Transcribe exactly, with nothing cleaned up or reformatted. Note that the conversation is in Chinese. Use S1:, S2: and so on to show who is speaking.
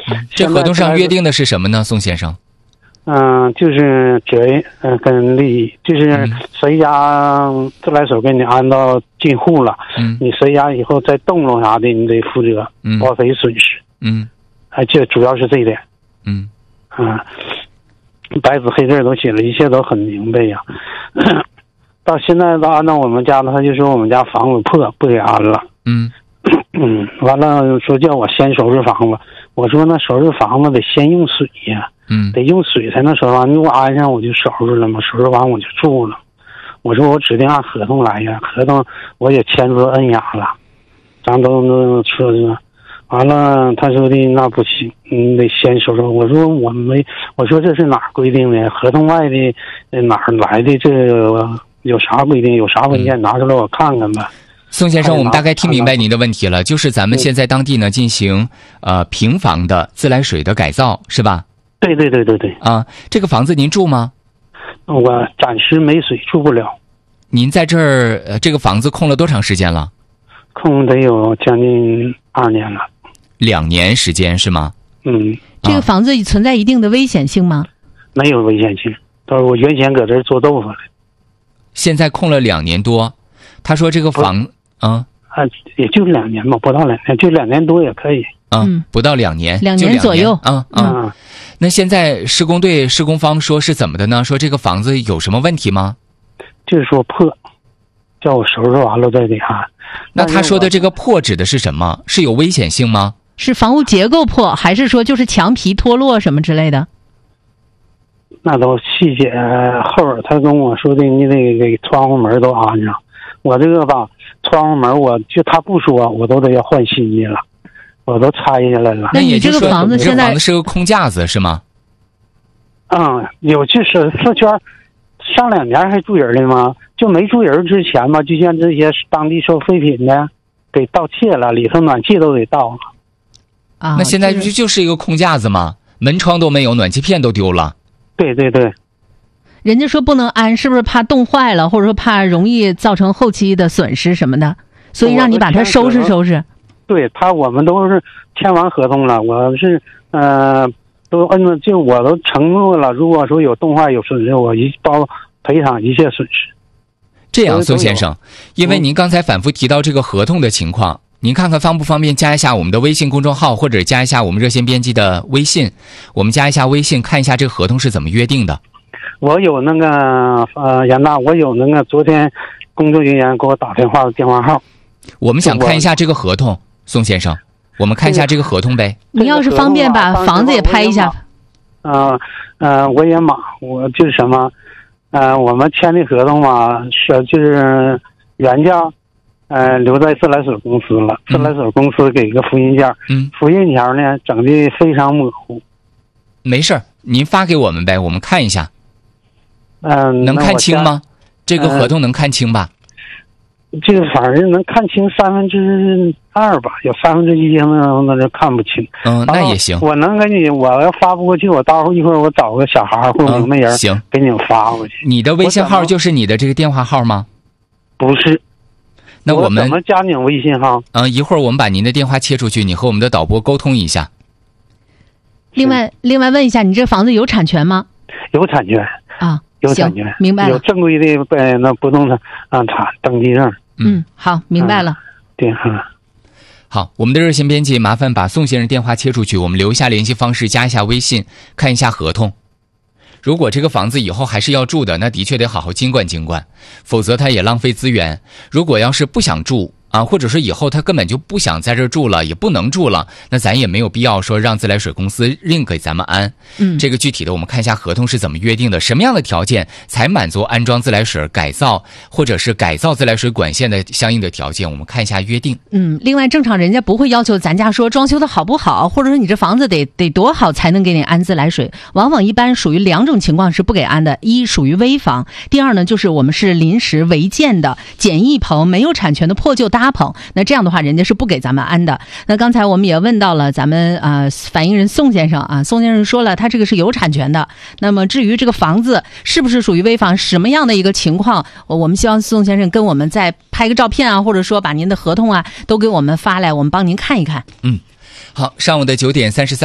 S1: 这合同上约定的是什么呢，宋先生？
S2: 嗯，就是责任，嗯，跟利益，就是谁家自来水给你安到进户了，嗯，你谁家以后再动了啥的，你得负责报赔损失，嗯，哎，这主要是这一点，嗯，啊，白纸黑字都写了，一切都很明白呀。到现在都按照我们家的，他就说我们家房子破，不给安了，嗯。嗯，完了说叫我先收拾房子，我说那收拾房子得先用水呀，嗯，得用水才能收拾完，你给我安上我就收拾了嘛，收拾完我就住了。我说我指定按合同来呀，合同我也签字摁押了，咱都那说是，完了他说的那不行，你得先收拾。我说我没，我说这是哪儿规定的？合同外的哪儿来的？这有啥规定？有啥文件拿出来我看看呗。
S1: 宋先生，我们大概听明白您的问题了，就是咱们现在当地呢进行呃平房的自来水的改造，是吧？
S2: 对对对对对。
S1: 啊，这个房子您住吗？
S2: 我暂时没水，住不了。
S1: 您在这儿、呃、这个房子空了多长时间了？
S2: 空得有将近二年了。
S1: 两年时间是吗？
S2: 嗯。
S3: 这个房子存在一定的危险性吗？
S2: 没有危险性，都是我原先搁这儿做豆腐的。
S1: 现在空了两年多，他说这个房。嗯
S2: 啊，也就两年吧，不到两年，就两年多也可以。
S1: 嗯，不到两年，
S3: 两年左右。
S1: 嗯嗯。嗯那现在施工队、施工方说是怎么的呢？说这个房子有什么问题吗？
S2: 就是说破，叫我收拾完了再给安。
S1: 那他说的这个破指的是什么？是有危险性吗？
S3: 是房屋结构破，还是说就是墙皮脱落什么之类的？
S2: 那都细节后，他跟我说的，你得给窗户门都安上。我这个吧。窗户门我就他不说我都得要换新的了，我都拆下来了。
S3: 那你这个房子现在
S1: 房子是个空架子是吗？
S2: 嗯，有就是社圈上两年还住人的吗？就没住人之前嘛，就像这些当地收废品的给盗窃了，里头暖气都给盗了。
S3: 啊，
S1: 那现在就就是一个空架子嘛，门窗都没有，暖气片都丢了。
S2: 对对对。
S3: 人家说不能安，是不是怕冻坏了，或者说怕容易造成后期的损失什么的，所以让你把它收拾收拾。
S2: 对他，我们都是签完合同了，我是呃都摁着，就我都承诺了，如果说有冻坏有损失，我一包赔偿一切损失。
S1: 这样，宋先生，因为您刚才反复提到这个合同的情况，嗯、您看看方不方便加一下我们的微信公众号，或者加一下我们热线编辑的微信，我们加一下微信，看一下这个合同是怎么约定的。
S2: 我有那个呃，杨大，我有那个昨天工作人员给我打电话的电话号。
S1: 我们想看一下这个合同，宋先生，我们看一下这个合同呗。
S3: 您要是方便把房子也拍一下。
S2: 呃呃，我也忙，我就是什么，呃，我们签的合同嘛，是就是原价，呃，留在自来水公司了，自来水公司给个复印件，嗯，复印条呢整的非常模糊。
S1: 没事儿，您发给我们呗，我们看一下。
S2: 嗯，
S1: 能看清吗？这个合同能看清吧？
S2: 呃、这个反正能看清三分之二吧，有三分之一那那就看不清。
S1: 嗯，那也行。
S2: 我能给你，我要发不过去，我待会儿一会儿我找个小孩或者明白人，
S1: 嗯，行，
S2: 给你们发过去。
S1: 你的微信号就是你的这个电话号吗？
S2: 不是。
S1: 那我们
S2: 怎么加你微信号？
S1: 嗯，一会儿我们把您的电话切出去，你和我们的导播沟通一下。
S3: 另外，另外问一下，你这房子有产权吗？
S2: 有产权
S3: 啊。
S2: 有产权，
S3: 明白了。
S2: 有正规的呃那不动产啊产登记证。
S3: 嗯，好，明白了。嗯、
S2: 对哈、嗯。
S1: 好，我们的热线编辑麻烦把宋先生电话切出去，我们留下联系方式，加一下微信，看一下合同。如果这个房子以后还是要住的，那的确得好好经管经管，否则他也浪费资源。如果要是不想住啊，或者说以后他根本就不想在这儿住了，也不能住了，那咱也没有必要说让自来水公司另给咱们安。嗯，这个具体的我们看一下合同是怎么约定的，什么样的条件才满足安装自来水改造或者是改造自来水管线的相应的条件，我们看一下约定。
S3: 嗯，另外正常人家不会要求咱家说装修的好不好，或者说你这房子得得多好才能给你安自来水，往往一般属于两种情况是不给安的，一属于危房，第二呢就是我们是临时违建的简易棚，没有产权的破旧搭棚，那这样的话人家是不给咱们安的。那刚才我们也问到了咱们呃反映人宋先生啊，宋先生说了他这个是有产权的，那么至于这个房子是不是属于危房，什么样的一个情况，我们希望宋先生跟我们再拍个照片啊，或者说把您的合同啊都给我们发来，我们帮您看一看。
S1: 嗯，好，上午的九点三十三